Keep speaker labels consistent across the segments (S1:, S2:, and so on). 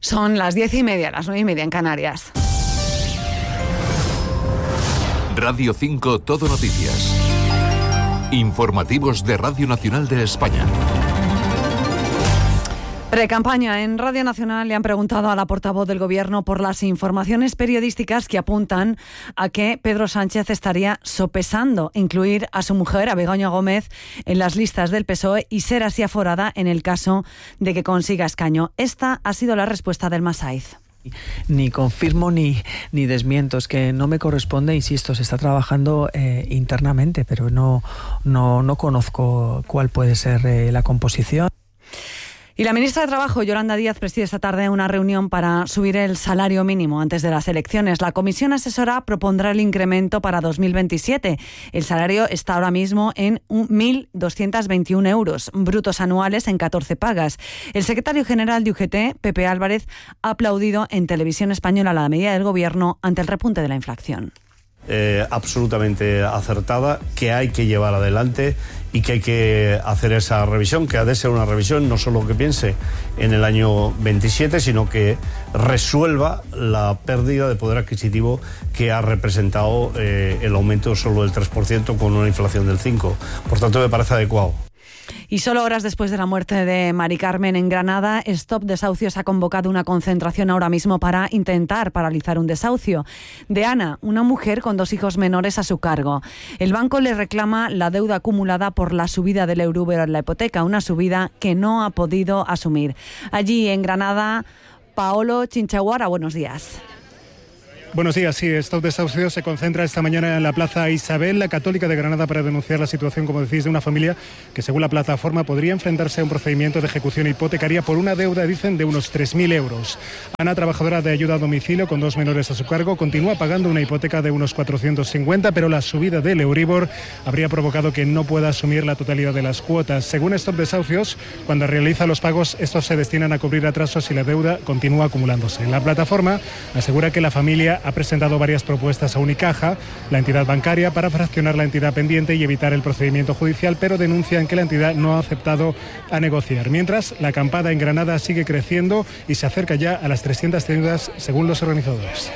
S1: Son las 10:30, las 9:30 en Canarias.
S2: Radio 5 Todo Noticias. Informativos de Radio Nacional de España.
S1: Precampaña. En Radio Nacional le han preguntado a la portavoz del Gobierno por las informaciones periodísticas que apuntan a que Pedro Sánchez estaría sopesando incluir a su mujer, a Begoña Gómez, en las listas del PSOE y ser así aforada en el caso de que consiga escaño. Esta ha sido la respuesta del Masaiz.
S3: Ni confirmo ni desmiento, es que no me corresponde, insisto, se está trabajando internamente, pero no conozco cuál puede ser la composición.
S1: Y la ministra de Trabajo, Yolanda Díaz, preside esta tarde una reunión para subir el salario mínimo antes de las elecciones. La comisión asesora propondrá el incremento para 2027. El salario está ahora mismo en 1.221 euros brutos anuales en 14 pagas. El secretario general de UGT, Pepe Álvarez, ha aplaudido en Televisión Española la medida del Gobierno ante el repunte de la inflación.
S4: Absolutamente acertada, que hay que llevar adelante y que hay que hacer esa revisión, que ha de ser una revisión no solo que piense en el año 27, sino que resuelva la pérdida de poder adquisitivo que ha representado el aumento solo del 3% con una inflación del 5%. Por tanto, me parece adecuado.
S1: Y solo horas después de la muerte de Mari Carmen en Granada, Stop Desahucios ha convocado una concentración ahora mismo para intentar paralizar un desahucio de Ana, una mujer con 2 hijos menores a su cargo. El banco le reclama la deuda acumulada por la subida del Euribor en la hipoteca, una subida que no ha podido asumir. Allí en Granada, Paolo Chinchaguara, buenos días.
S5: Buenos días, sí, Stop Desahucios se concentra esta mañana en la Plaza Isabel, la Católica de Granada, para denunciar la situación, como decís, de una familia que, según la plataforma, podría enfrentarse a un procedimiento de ejecución hipotecaria por una deuda, dicen, de unos 3.000 euros. Ana, trabajadora de ayuda a domicilio con 2 menores a su cargo, continúa pagando una hipoteca de unos 450, pero la subida del Euribor habría provocado que no pueda asumir la totalidad de las cuotas. Según Stop Desahucios, cuando realiza los pagos, estos se destinan a cubrir atrasos y la deuda continúa acumulándose. La plataforma asegura que la familia ha presentado varias propuestas a Unicaja, la entidad bancaria, para fraccionar la entidad pendiente y evitar el procedimiento judicial, pero denuncian que la entidad no ha aceptado a negociar. Mientras, la acampada en Granada sigue creciendo y se acerca ya a las 300 tiendas, según los organizadores.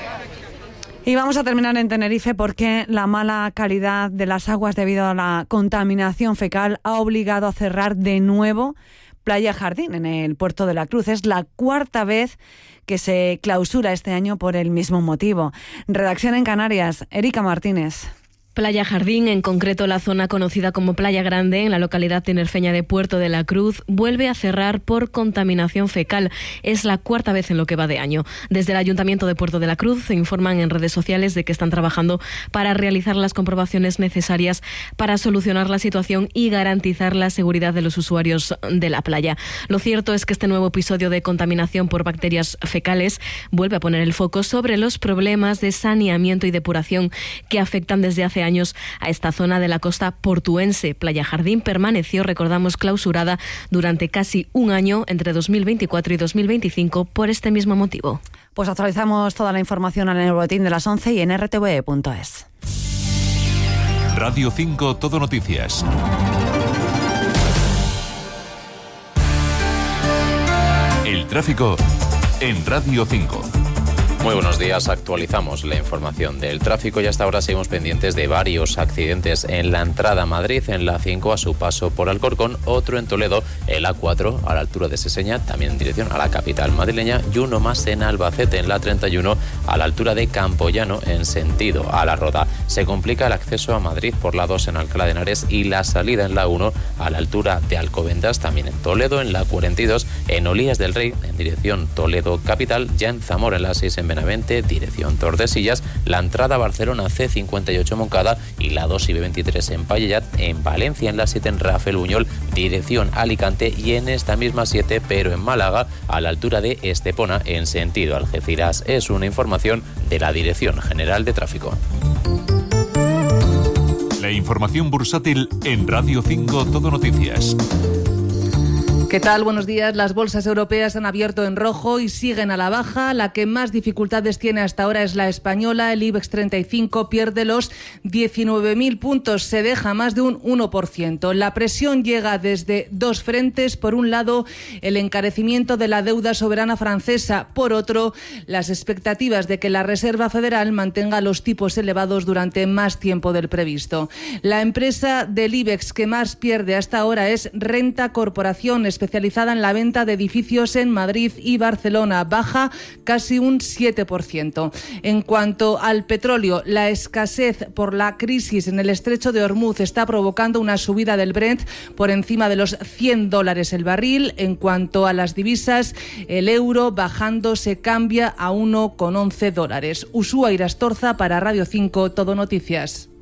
S1: Y vamos a terminar en Tenerife porque la mala calidad de las aguas debido a la contaminación fecal ha obligado a cerrar de nuevo Playa Jardín en el Puerto de la Cruz. Es la 4ª vez que se clausura este año por el mismo motivo. Redacción en Canarias, Erika Martínez.
S6: Playa Jardín, en concreto la zona conocida como Playa Grande, en la localidad tinerfeña de Puerto de la Cruz, vuelve a cerrar por contaminación fecal. Es la 4ª vez en lo que va de año. Desde el Ayuntamiento de Puerto de la Cruz se informan en redes sociales de que están trabajando para realizar las comprobaciones necesarias para solucionar la situación y garantizar la seguridad de los usuarios de la playa. Lo cierto es que este nuevo episodio de contaminación por bacterias fecales vuelve a poner el foco sobre los problemas de saneamiento y depuración que afectan desde hace años a esta zona de la costa portuense. Playa Jardín permaneció, recordamos, clausurada durante casi un año entre 2024 y 2025 por este mismo motivo.
S1: Pues actualizamos toda la información en el boletín de las 11 y en rtve.es.
S2: Radio 5 Todo Noticias. El tráfico en Radio 5.
S7: Muy buenos días, actualizamos la información del tráfico y hasta ahora seguimos pendientes de varios accidentes en la entrada a Madrid, en la 5 a su paso por Alcorcón, otro en Toledo, el A4 a la altura de Seseña, también en dirección a la capital madrileña, y uno más en Albacete, en la 31 a la altura de Campoyano, en sentido a La Roda. Se complica el acceso a Madrid por la 2 en Alcalá de Henares y la salida en la 1 a la altura de Alcobendas, también en Toledo, en la 42 en Olías del Rey, en dirección Toledo capital, ya en Zamora en la 6 en Benavente, dirección Tordesillas, la entrada a Barcelona C58 Moncada y la 2 y B23 en Pallelat, en Valencia en la 7 en Rafael Buñol, dirección Alicante, y en esta misma 7 pero en Málaga a la altura de Estepona en sentido Algeciras. Es una información de la Dirección General de Tráfico.
S2: La información bursátil en Radio 5 Todo Noticias.
S8: ¿Qué tal? Buenos días. Las bolsas europeas han abierto en rojo y siguen a la baja. La que más dificultades tiene hasta ahora es la española. El IBEX 35 pierde los 19.000 puntos, se deja más de un 1%. La presión llega desde dos frentes. Por un lado, el encarecimiento de la deuda soberana francesa. Por otro, las expectativas de que la Reserva Federal mantenga los tipos elevados durante más tiempo del previsto. La empresa del IBEX que más pierde hasta ahora es Renta Corporación, especializada en la venta de edificios en Madrid y Barcelona, baja casi un 7%. En cuanto al petróleo, la escasez por la crisis en el estrecho de Hormuz está provocando una subida del Brent por encima de los $100 el barril. En cuanto a las divisas, el euro bajando se cambia a $1,11. Usúa Irastorza para Radio 5 Todo Noticias.